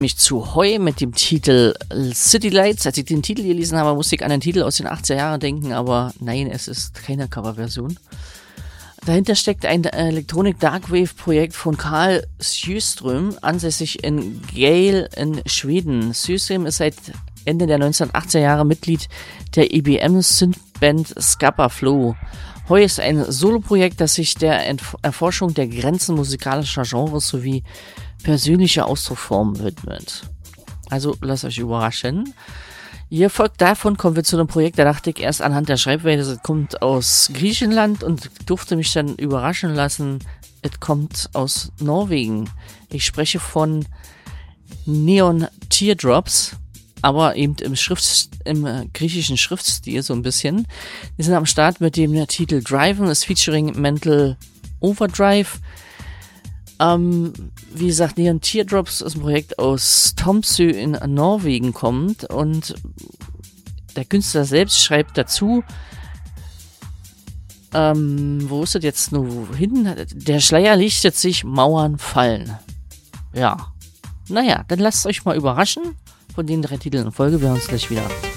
Mich zu Heu mit dem Titel City Lights. Als ich den Titel gelesen habe, musste ich an den Titel aus den 80er Jahren denken, aber nein, es ist keine Coverversion. Dahinter steckt ein Electronic Darkwave Projekt von Carl Sjöström, ansässig in Gale in Schweden. Sjöström ist seit Ende der 1980er Jahre Mitglied der IBM-Synthband Scappa Flow. Heu ist ein Soloprojekt, das sich der Erforschung der Grenzen musikalischer Genres sowie persönlicher Ausdrucksformen widmet. Also lasst euch überraschen. Hier folgt davon, kommen wir zu einem Projekt, da dachte ich erst anhand der Schreibweise, es kommt aus Griechenland und durfte mich dann überraschen lassen, es kommt aus Norwegen. Ich spreche von Neon Teardrops, aber eben im griechischen Schriftstil so ein bisschen. Die sind am Start mit dem Titel Driven, ist featuring Mental Overdrive. Wie gesagt, Neon Teardrops ist ein Projekt aus Tromsø in Norwegen kommt und der Künstler selbst schreibt dazu, wo ist das jetzt nur hin? Der Schleier lichtet sich, Mauern fallen. Ja. Naja, dann lasst euch mal überraschen von den 3 Titeln in Folge. Wir hören uns gleich wieder.